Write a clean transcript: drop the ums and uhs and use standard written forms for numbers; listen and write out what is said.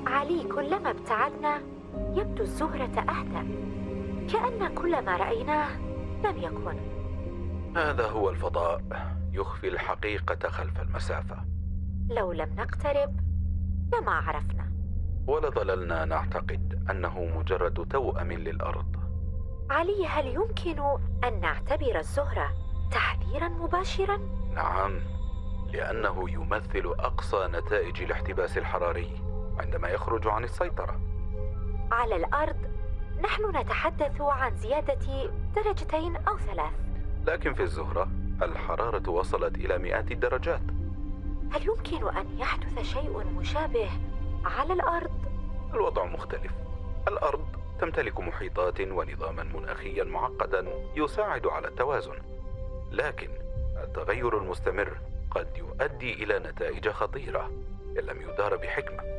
علي، كلما ابتعدنا يبدو الزهرة أهدأ، كأن كل ما رأيناه لم يكن. هذا هو الفضاء، يخفي الحقيقة خلف المسافة. لو لم نقترب لما عرفنا. ولظللنا نعتقد أنه مجرد توأم للأرض. علي، هل يمكن أن نعتبر الزهرة تحذيراً مباشراً؟ نعم، لأنه يمثل أقصى نتائج الاحتباس الحراري عندما يخرج عن السيطرة. على الأرض نحن نتحدث عن زيادة 2 أو 3. لكن في الزهرة الحرارة وصلت إلى مئات الدرجات. هل يمكن أن يحدث شيء مشابه على الأرض؟ الوضع مختلف. الأرض تمتلك محيطات ونظاما مناخيا معقدا يساعد على التوازن، لكن التغير المستمر قد يؤدي إلى نتائج خطيرة إن لم يدار بحكمة.